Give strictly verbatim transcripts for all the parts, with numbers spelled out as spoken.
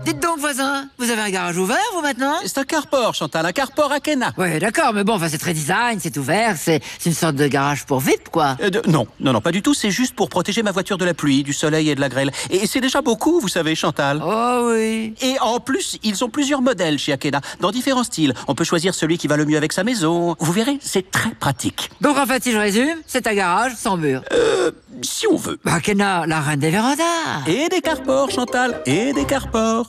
Dites donc, voisin, vous avez un garage ouvert, vous, maintenant? C'est un carport, Chantal, un carport Akena. Ouais, d'accord, mais bon, enfin, c'est très design, c'est ouvert, c'est, c'est une sorte de garage pour V I P, quoi. Euh, de- non, non, non, pas du tout, c'est juste pour protéger ma voiture de la pluie, du soleil et de la grêle. Et c'est déjà beaucoup, vous savez, Chantal. Oh oui. Et en plus, ils ont plusieurs modèles chez Akena, dans différents styles. On peut choisir celui qui va le mieux avec sa maison. Vous verrez, c'est très pratique. Donc, en fait, si je résume, c'est un garage sans mur. Euh, si on veut. Bah, Kenna, la reine des vérandas. Et des carports, Chantal, et des carports.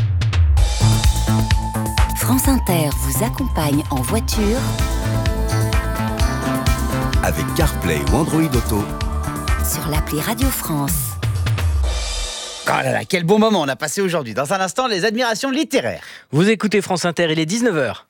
France Inter vous accompagne en voiture avec CarPlay ou Android Auto sur l'appli Radio France. Oh là là, quel bon moment on a passé aujourd'hui. Dans un instant, les admirations littéraires. Vous écoutez France Inter, il est dix-neuf heures.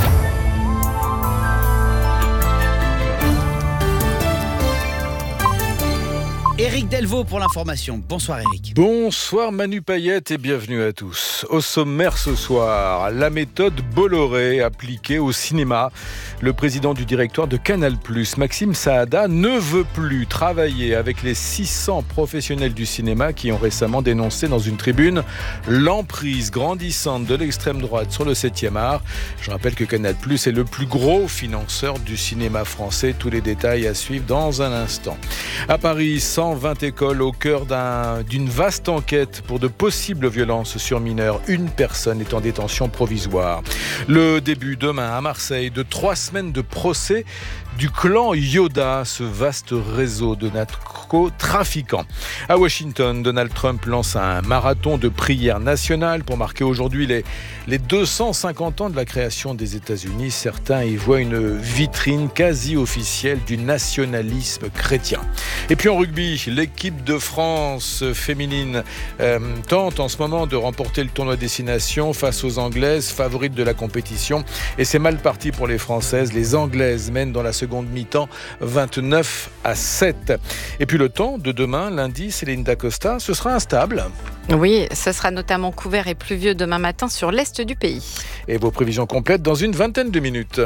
Éric Delvaux pour l'information. Bonsoir Éric. Bonsoir Manu Payette et bienvenue à tous. Au sommaire ce soir, la méthode Bolloré appliquée au cinéma. Le président du directoire de Canal+, Maxime Saada, ne veut plus travailler avec les six cents professionnels du cinéma qui ont récemment dénoncé dans une tribune l'emprise grandissante de l'extrême droite sur le septième art. Je rappelle que Canal+ est le plus gros financeur du cinéma français. Tous les détails à suivre dans un instant. À Paris, cent vingt écoles au cœur d'un, d'une vaste enquête pour de possibles violences sur mineurs. Une personne est en détention provisoire. Le début demain à Marseille de trois semaines de procès du clan Yoda, ce vaste réseau de narcotrafiquants. À Washington, Donald Trump lance un marathon de prière nationale pour marquer aujourd'hui les, les deux cent cinquante ans de la création des États-Unis. Certains y voient une vitrine quasi officielle du nationalisme chrétien. Et puis en rugby, l'équipe de France féminine euh, tente en ce moment de remporter le tournoi Destination face aux Anglaises, favorites de la compétition. Et c'est mal parti pour les Françaises. Les Anglaises mènent dans la seconde mi-temps vingt-neuf à sept. Et puis le temps de demain, lundi, Céline Dacosta, ce sera instable. Oui, ce sera notamment couvert et pluvieux demain matin sur l'est du pays. Et vos prévisions complètes dans une vingtaine de minutes.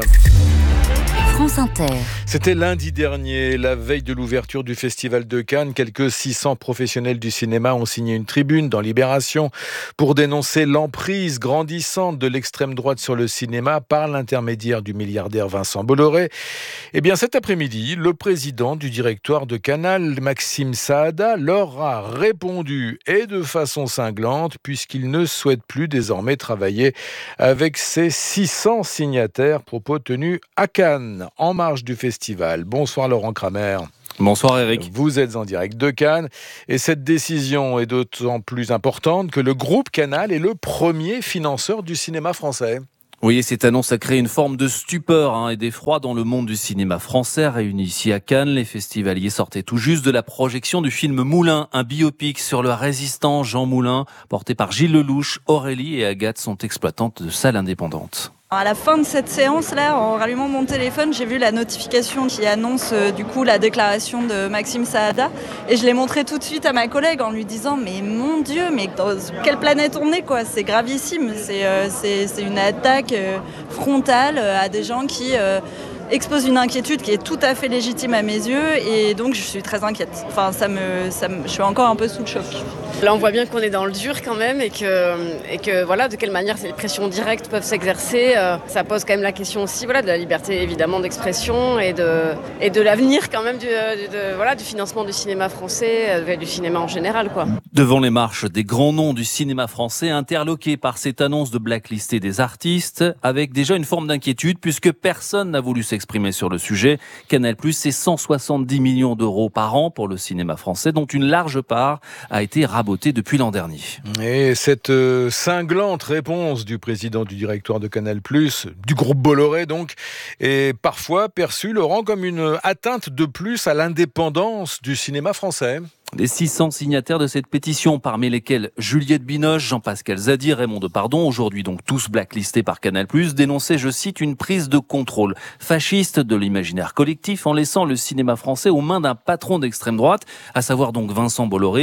France Inter. C'était lundi dernier, la veille de l'ouverture du Festival de Cannes. Quelques six cents professionnels du cinéma ont signé une tribune dans Libération pour dénoncer l'emprise grandissante de l'extrême droite sur le cinéma par l'intermédiaire du milliardaire Vincent Bolloré. Eh bien, cet après-midi, le président du directoire de Canal, Maxime Saada, leur a répondu, et de façon cinglante, puisqu'il ne souhaite plus désormais travailler avec ces six cents signataires, propos tenus à Cannes, en marge du festival. Bonsoir Laurent Kramer. Bonsoir Eric. Vous êtes en direct de Cannes et cette décision est d'autant plus importante que le groupe Canal est le premier financeur du cinéma français. Oui, et cette annonce a créé une forme de stupeur hein, et d'effroi dans le monde du cinéma français. Réunis ici à Cannes, les festivaliers sortaient tout juste de la projection du film Moulin, un biopic sur le résistant Jean Moulin, porté par Gilles Lelouch. Aurélie et Agathe sont exploitantes de salles indépendantes. À la fin de cette séance-là, en rallumant mon téléphone, j'ai vu la notification qui annonce euh, du coup la déclaration de Maxime Saada et je l'ai montré tout de suite à ma collègue en lui disant mais mon Dieu, mais dans quelle planète on est quoi, c'est gravissime, c'est, euh, c'est, c'est une attaque euh, frontale euh, à des gens qui euh, exposent une inquiétude qui est tout à fait légitime à mes yeux et donc je suis très inquiète. Enfin, ça me, ça me, je suis encore un peu sous le choc. Là, on voit bien qu'on est dans le dur quand même et que, et que voilà, de quelle manière ces pressions directes peuvent s'exercer. Euh, ça pose quand même la question aussi voilà, de la liberté évidemment d'expression et de, et de l'avenir quand même du, de, voilà, du financement du cinéma français et du cinéma en général, quoi. Devant les marches des grands noms du cinéma français, interloqués par cette annonce de blacklister des artistes, avec déjà une forme d'inquiétude puisque personne n'a voulu s'exprimer sur le sujet. Canal+, c'est cent soixante-dix millions d'euros par an pour le cinéma français, dont une large part a été rabotée depuis l'an dernier. Et cette euh, cinglante réponse du président du directoire de Canal+, du groupe Bolloré donc, est parfois perçue, Laurent, comme une atteinte de plus à l'indépendance du cinéma français. Les six cents signataires de cette pétition, parmi lesquels Juliette Binoche, Jean-Pascal Zadi, Raymond Depardon, aujourd'hui donc tous blacklistés par Canal+, dénonçaient, je cite, une prise de contrôle fasciste de l'imaginaire collectif en laissant le cinéma français aux mains d'un patron d'extrême droite, à savoir donc Vincent Bolloré.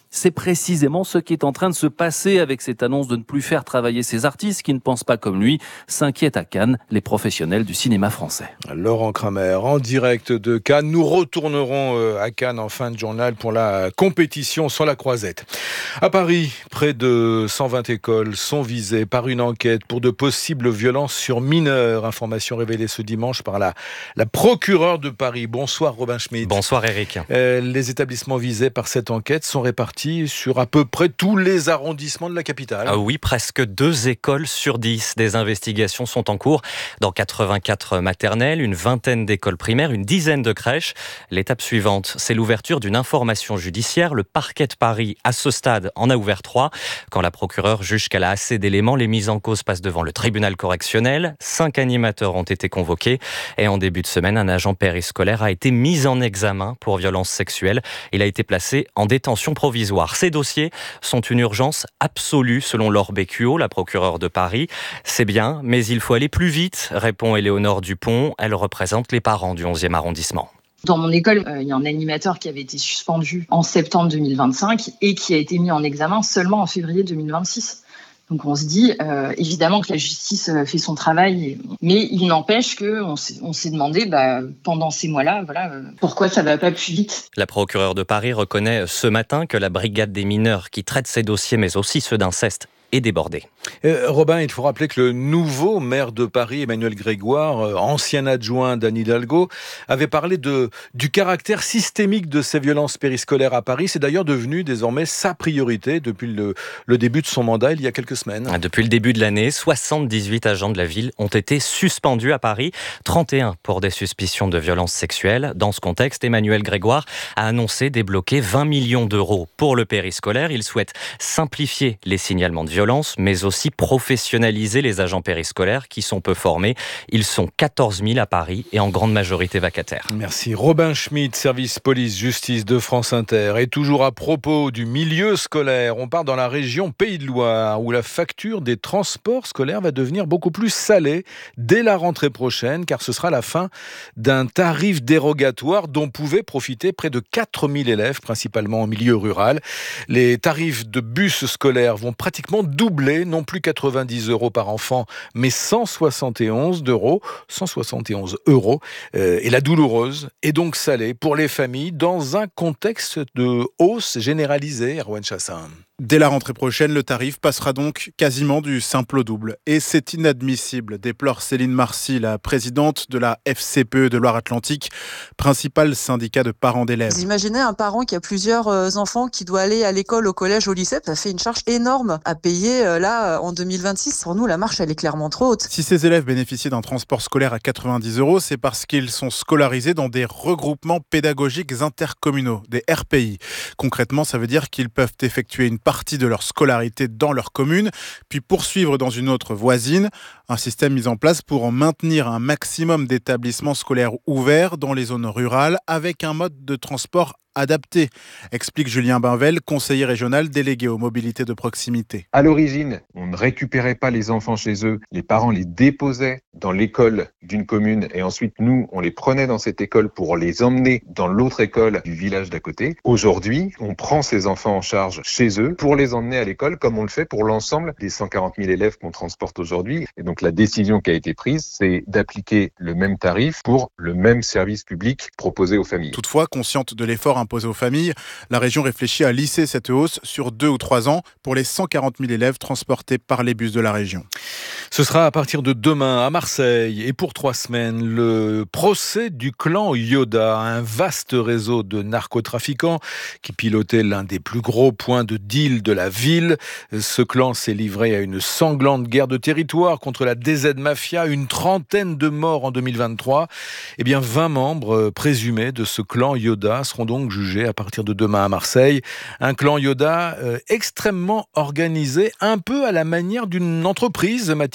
C'est précisément ce qui est en train de se passer avec cette annonce de ne plus faire travailler ces artistes qui ne pensent pas comme lui, s'inquiètent à Cannes les professionnels du cinéma français. Laurent Kramer, en direct de Cannes. Nous retournerons à Cannes en fin de journal pour la compétition sur la croisette. À Paris, près de cent vingt écoles sont visées par une enquête pour de possibles violences sur mineurs. Information révélée ce dimanche par la, la procureure de Paris. Bonsoir Robin Schmitt. Bonsoir Eric. Euh, les établissements visés par cette enquête sont répartis sur à peu près tous les arrondissements de la capitale. Ah oui, presque deux écoles sur dix. Des investigations sont en cours dans quatre-vingt-quatre maternelles, une vingtaine d'écoles primaires, une dizaine de crèches. L'étape suivante, c'est l'ouverture d'une information judiciaire. Le parquet de Paris, à ce stade, en a ouvert trois. Quand la procureure juge qu'elle a assez d'éléments, les mises en cause passent devant le tribunal correctionnel. Cinq animateurs ont été convoqués. Et en début de semaine, un agent périscolaire a été mis en examen pour violence sexuelle. Il a été placé en détention provisoire. Ces dossiers sont une urgence absolue selon Laure Bécuot, la procureure de Paris. C'est bien, mais il faut aller plus vite, répond Éléonore Dupont. Elle représente les parents du onzième arrondissement. Dans mon école, il euh, y a un animateur qui avait été suspendu en septembre deux mille vingt-cinq et qui a été mis en examen seulement en février deux mille vingt-six. Donc on se dit, euh, évidemment que la justice fait son travail, mais il n'empêche qu'on s'est, on s'est demandé bah, pendant ces mois-là, voilà, euh, pourquoi ça ne va pas plus vite. La procureure de Paris reconnaît ce matin que la brigade des mineurs qui traite ces dossiers, mais aussi ceux d'inceste, est débordée. Euh, Robin, il faut rappeler que le nouveau maire de Paris, Emmanuel Grégoire, euh, ancien adjoint d'Anne Hidalgo, avait parlé de, du caractère systémique de ces violences périscolaires à Paris. C'est d'ailleurs devenu désormais sa priorité depuis le, le début de son mandat, il y a quelques semaines. Depuis le début de l'année, soixante-dix-huit agents de la ville ont été suspendus à Paris, trente et un pour des suspicions de violences sexuelles. Dans ce contexte, Emmanuel Grégoire a annoncé débloquer vingt millions d'euros pour le périscolaire. Il souhaite simplifier les signalements de violence, mais aussi professionnaliser les agents périscolaires qui sont peu formés. Ils sont quatorze mille à Paris et en grande majorité vacataires. Merci. Robin Schmitt, service police-justice de France Inter. Et toujours à propos du milieu scolaire, on part dans la région Pays de Loire où la facture des transports scolaires va devenir beaucoup plus salée dès la rentrée prochaine car ce sera la fin d'un tarif dérogatoire dont pouvaient profiter près de quatre mille élèves, principalement en milieu rural. Les tarifs de bus scolaires vont pratiquement doubler, non plus quatre-vingt-dix euros par enfant, mais cent soixante et onze euros. cent soixante et onze euros. Euh, et la douloureuse est donc salée pour les familles dans un contexte de hausse généralisée, Erwan Chassin. Dès la rentrée prochaine, le tarif passera donc quasiment du simple au double. Et c'est inadmissible, déplore Céline Marcy, la présidente de la F C P E de Loire-Atlantique, principal syndicat de parents d'élèves. Vous imaginez un parent qui a plusieurs enfants, qui doit aller à l'école, au collège, au lycée, ça fait une charge énorme à payer là en deux mille vingt-six. Pour nous, la marche, elle est clairement trop haute. Si ces élèves bénéficient d'un transport scolaire à quatre-vingt-dix euros, c'est parce qu'ils sont scolarisés dans des regroupements pédagogiques intercommunaux, des R P I. Concrètement, ça veut dire qu'ils peuvent effectuer une partie de leur scolarité dans leur commune, puis poursuivre dans une autre voisine. Un système mis en place pour en maintenir un maximum d'établissements scolaires ouverts dans les zones rurales avec un mode de transport adapté, explique Julien Bainvel, conseiller régional délégué aux mobilités de proximité. À l'origine, on ne récupérait pas les enfants chez eux, les parents les déposaient dans l'école d'une commune et ensuite nous, on les prenait dans cette école pour les emmener dans l'autre école du village d'à côté. Aujourd'hui, on prend ces enfants en charge chez eux pour les emmener à l'école comme on le fait pour l'ensemble des cent quarante mille élèves qu'on transporte aujourd'hui. Et donc la décision qui a été prise, c'est d'appliquer le même tarif pour le même service public proposé aux familles. Toutefois, consciente de l'effort imposé aux familles, la région réfléchit à lisser cette hausse sur deux ou trois ans pour les cent quarante mille élèves transportés par les bus de la région. Ce sera à partir de demain à Marseille et pour trois semaines le procès du clan Yoda, un vaste réseau de narcotrafiquants qui pilotait l'un des plus gros points de deal de la ville. Ce clan s'est livré à une sanglante guerre de territoire contre la D Z Mafia, une trentaine de morts en deux mille vingt-trois. Eh bien, vingt membres présumés de ce clan Yoda seront donc jugés à partir de demain à Marseille. Un clan Yoda euh, extrêmement organisé, un peu à la manière d'une entreprise, Mathilde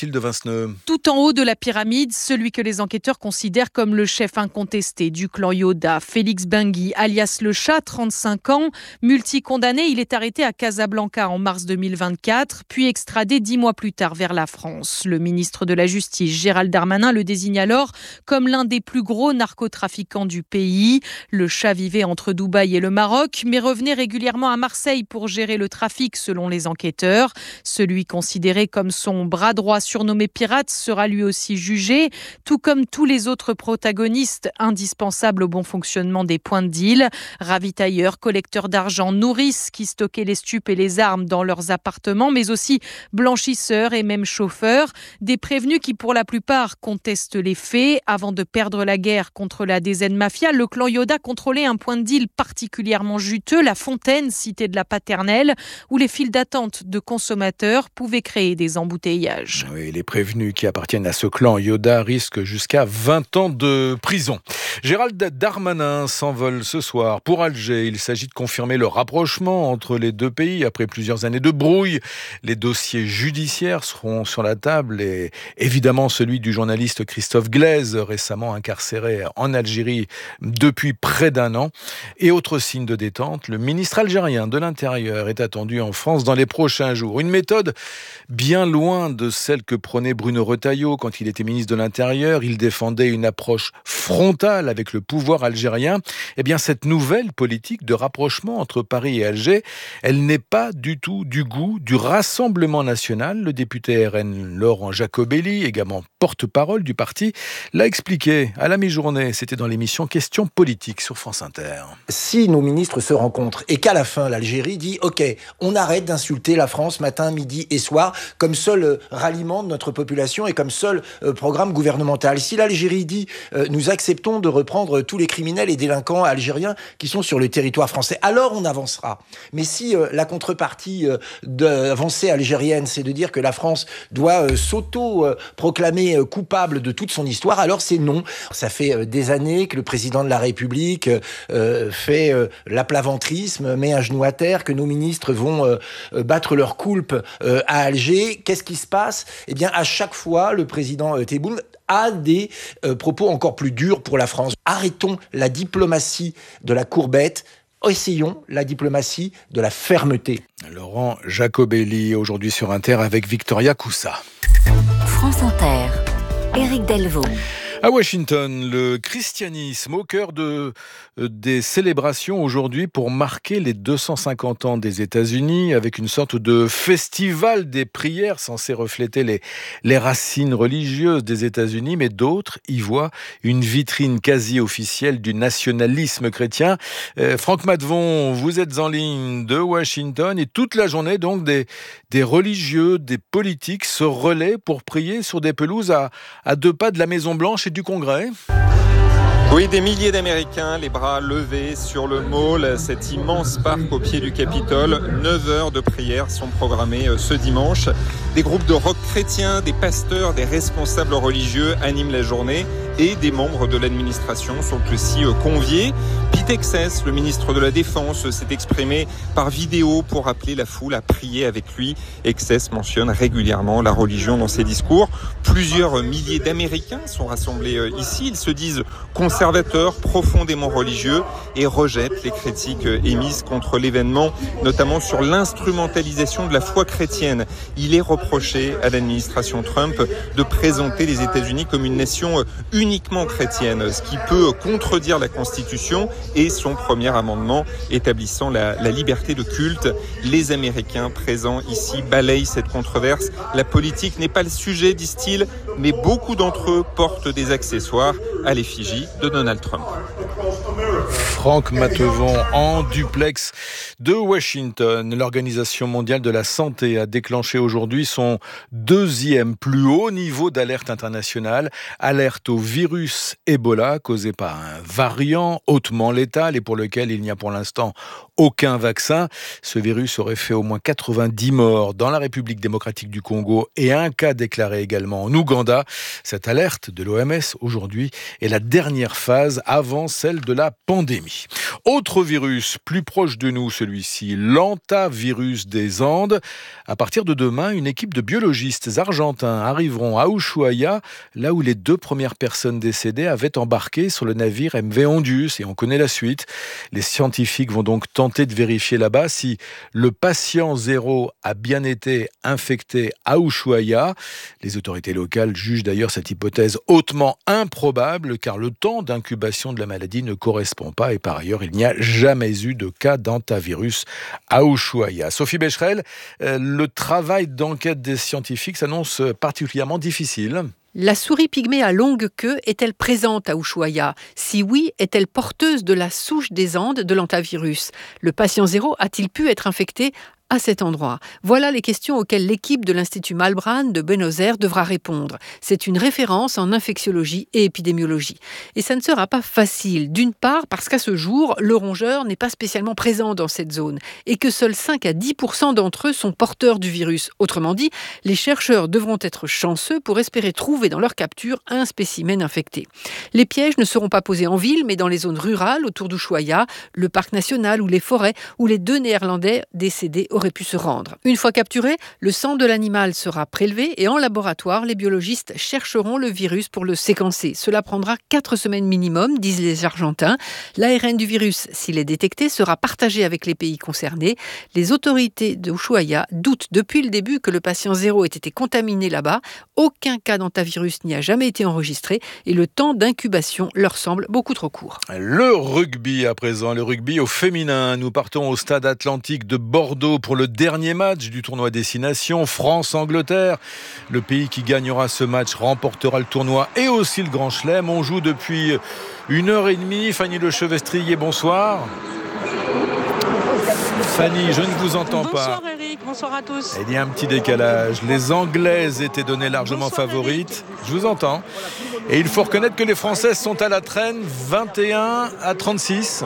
Mathilde Vinceneux. Tout en haut de la pyramide, celui que les enquêteurs considèrent comme le chef incontesté du clan Yoda, Félix Bengui, alias Le Chat, trente-cinq ans. Multi-condamné, il est arrêté à Casablanca en mars deux mille vingt-quatre, puis extradé dix mois plus tard vers la France. Le ministre de la Justice, Gérald Darmanin, le désigne alors comme l'un des plus gros narcotrafiquants du pays. Le Chat vivait entre Dubaï et le Maroc, mais revenait régulièrement à Marseille pour gérer le trafic selon les enquêteurs. Celui considéré comme son bras droit surnommé pirate sera lui aussi jugé, tout comme tous les autres protagonistes indispensables au bon fonctionnement des points de deal. Ravitailleurs, collecteurs d'argent, nourrices qui stockaient les stupes et les armes dans leurs appartements, mais aussi blanchisseurs et même chauffeurs. Des prévenus qui pour la plupart contestent les faits. Avant de perdre la guerre contre la D Z Mafia, le clan Yoda contrôlait un point de deal particulièrement juteux, la Fontaine, cité de la Paternelle, où les files d'attente de consommateurs pouvaient créer des embouteillages. Oui, les prévenus qui appartiennent à ce clan Yoda risquent jusqu'à vingt ans de prison. Gérald Darmanin s'envole ce soir pour Alger. Il s'agit de confirmer le rapprochement entre les deux pays après plusieurs années de brouille. Les dossiers judiciaires seront sur la table et évidemment celui du journaliste Christophe Glaise, récemment incarcéré en Algérie depuis près d'un an. Et autre signe de détente, le ministre algérien de l'Intérieur est attendu en France dans les prochains jours. Une méthode bien loin de celle que prenait Bruno Retailleau quand il était ministre de l'Intérieur. Il défendait une approche frontale avec le pouvoir algérien. Eh bien, cette nouvelle politique de rapprochement entre Paris et Alger, elle n'est pas du tout du goût du Rassemblement national. Le député R N Laurent Jacobelli, également porte-parole du parti, l'a expliqué à la mi-journée. C'était dans l'émission Questions politiques sur France Inter. Si nos ministres se rencontrent et qu'à la fin, l'Algérie dit « Ok, on arrête d'insulter la France matin, midi et soir comme seul euh, ralliement de notre population et comme seul euh, programme gouvernemental. » Si l'Algérie dit euh, « Nous acceptons de reprendre tous les criminels et délinquants algériens qui sont sur le territoire français », alors on avancera. Mais si euh, la contrepartie euh, d'avancée algérienne, c'est de dire que la France doit euh, s'auto-proclamer euh, coupable de toute son histoire, alors c'est non. Ça fait euh, des années que le président de la République euh, fait euh, l'aplaventrisme, met un genou à terre, que nos ministres vont euh, euh, battre leur coulpe euh, à Alger. Qu'est-ce qui se passe ? Eh bien, à chaque fois, le président euh, Tebboune a des euh, propos encore plus durs pour la France. Arrêtons la diplomatie de la courbette. Essayons la diplomatie de la fermeté. Laurent Jacobelli, aujourd'hui sur Inter avec Victoria Coussa. France Inter, Éric Delvaux. À Washington, le christianisme au cœur de, euh, des célébrations aujourd'hui pour marquer les deux cent cinquante ans des États-Unis avec une sorte de festival des prières censé refléter les, les racines religieuses des États-Unis, mais d'autres y voient une vitrine quasi officielle du nationalisme chrétien. Euh, Franck Matvon, vous êtes en ligne de Washington et toute la journée donc des, des religieux, des politiques se relaient pour prier sur des pelouses à, à deux pas de la Maison-Blanche et du Congrès. Oui, des milliers d'Américains, les bras levés sur le Mall, cet immense parc au pied du Capitole. neuf heures de prière sont programmées ce dimanche. Des groupes de rock chrétiens, des pasteurs, des responsables religieux animent la journée et des membres de l'administration sont aussi conviés. Pete Hegseth, le ministre de la Défense, s'est exprimé par vidéo pour appeler la foule à prier avec lui. Hegseth mentionne régulièrement la religion dans ses discours. Plusieurs milliers d'Américains sont rassemblés ici. Ils se disent conservateurs, profondément religieux et rejettent les critiques émises contre l'événement, notamment sur l'instrumentalisation de la foi chrétienne. Il est reproché à l'administration Trump de présenter les États-Unis comme une nation uniquement chrétienne, ce qui peut contredire la Constitution et son premier amendement établissant la, la liberté de culte. Les Américains présents ici balayent cette controverse. La politique n'est pas le sujet, disent-ils, mais beaucoup d'entre eux portent des accessoires à l'effigie de Donald Trump. Franck Matvon en duplex de Washington. L'Organisation mondiale de la santé a déclenché aujourd'hui son deuxième plus haut niveau d'alerte internationale. Alerte au virus Ebola causé par un variant hautement létal et pour lequel il n'y a pour l'instant aucun vaccin. Ce virus aurait fait au moins quatre-vingt-dix morts dans la République démocratique du Congo et un cas déclaré également en Ouganda. Cette alerte de l'O M S aujourd'hui est la dernière phase avant celle de la pandémie. pandémie. Autre virus, plus proche de nous celui-ci, l'hantavirus des Andes. À partir de demain, une équipe de biologistes argentins arriveront à Ushuaia, là où les deux premières personnes décédées avaient embarqué sur le navire M V Hondius, et on connaît la suite. Les scientifiques vont donc tenter de vérifier là-bas si le patient zéro a bien été infecté à Ushuaia. Les autorités locales jugent d'ailleurs cette hypothèse hautement improbable, car le temps d'incubation de la maladie ne correspond pas, et par ailleurs, il n'y a jamais eu de cas d'hantavirus à Ushuaia. Sophie Becherel, euh, le travail d'enquête des scientifiques s'annonce particulièrement difficile. La souris pygmée à longue queue est-elle présente à Ushuaia ? Si oui, est-elle porteuse de la souche des Andes de l'hantavirus ? Le patient zéro a-t-il pu être infecté à cet endroit? Voilà les questions auxquelles l'équipe de l'Institut Malbrán de Buenos Aires devra répondre. C'est une référence en infectiologie et épidémiologie. Et ça ne sera pas facile. D'une part, parce qu'à ce jour, le rongeur n'est pas spécialement présent dans cette zone et que seuls cinq à dix pour cent d'entre eux sont porteurs du virus. Autrement dit, les chercheurs devront être chanceux pour espérer trouver dans leur capture un spécimen infecté. Les pièges ne seront pas posés en ville, mais dans les zones rurales autour d'Ushuaia, le parc national ou les forêts où les deux Néerlandais décédés aurait pu se rendre. Une fois capturé, le sang de l'animal sera prélevé et en laboratoire, les biologistes chercheront le virus pour le séquencer. Cela prendra quatre semaines minimum, disent les Argentins. L'A R N du virus, s'il est détecté, sera partagé avec les pays concernés. Les autorités de Ushuaia doutent depuis le début que le patient zéro ait été contaminé là-bas. Aucun cas d'hantavirus n'y a jamais été enregistré et le temps d'incubation leur semble beaucoup trop court. Le rugby à présent, le rugby au féminin. Nous partons au stade Atlantique de Bordeaux pour le dernier match du tournoi Destination, France-Angleterre. Le pays qui gagnera ce match remportera le tournoi et aussi le Grand Chelem. On joue depuis une heure et demie. Fanny Lechevestrier, bonsoir. Fanny, je ne vous entends bonsoir pas. Bonsoir Eric, bonsoir à tous. Il y a un petit décalage. Les Anglaises étaient données largement bonsoir favorites. Eric. Je vous entends. Et il faut reconnaître que les Françaises sont à la traîne, vingt et un à trente-six.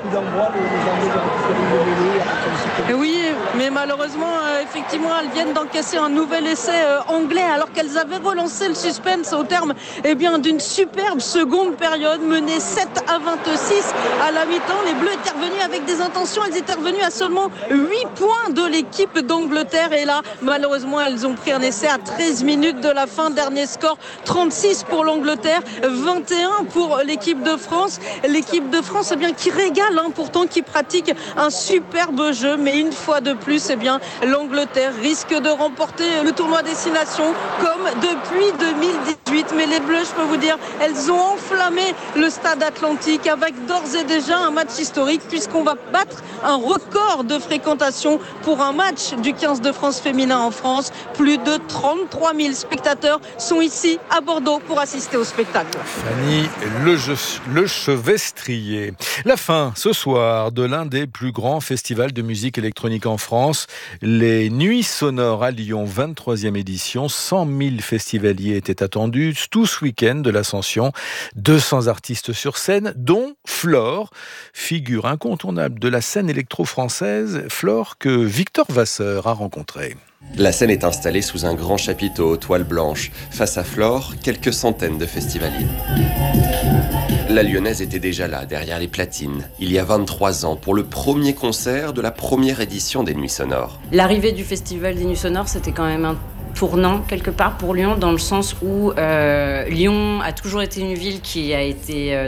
Oui, mais malheureusement, euh, effectivement, elles viennent d'encaisser un nouvel essai euh, anglais alors qu'elles avaient relancé le suspense au terme eh bien, d'une superbe seconde période, menée sept à vingt-six à la mi-temps. Les Bleus étaient revenus avec des intentions, elles étaient revenues à seulement huit points de l'équipe d'Angleterre. Et là, malheureusement, elles ont pris un essai à treize minutes de la fin. Dernier score, trente-six pour l'Angleterre, vingt et un pour l'équipe de France. L'équipe de France eh bien, qui régale, hein, pourtant qui pratique un superbe jeu. Mais une fois de plus, eh bien, l'Angleterre risque de remporter le tournoi Destination comme depuis deux mille dix-huit. Mais les Bleus, je peux vous dire, elles ont enflammé le stade Atlantique avec d'ores et déjà un match historique puisqu'on va battre un record de fréquentation pour un match du quinze de France féminin en France. Plus de trente-trois mille spectateurs sont ici à Bordeaux pour assister au spectacle. Fanny Lechevestrier. La fin ce soir de l'un des plus grands festivals de musique électronique en France, les Nuits Sonores à Lyon, vingt-troisième édition. cent mille festivaliers étaient attendus tout ce week-end de l'Ascension. deux cents artistes sur scène, dont Flore, figure incontournable de la scène électro-française. Flore que Victor Vasseur a rencontré. La scène est installée sous un grand chapiteau aux toiles blanches. Face à Flore, quelques centaines de festivaliers. La Lyonnaise était déjà là, derrière les platines, il y a vingt-trois ans, pour le premier concert de la première édition des Nuits Sonores. L'arrivée du Festival des Nuits Sonores, c'était quand même un tournant quelque part pour Lyon, dans le sens où euh, Lyon a toujours été une ville qui a été euh,